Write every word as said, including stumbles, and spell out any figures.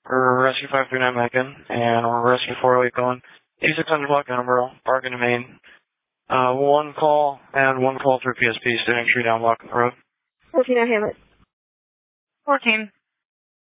We're Rescue five three nine Macon, and we're Rescue four oh eight going eighty-six hundred block number, Bargain and Maine. Uh, one call and one call through P S P, standing tree down block on the road. fourteen, I have it. fourteen.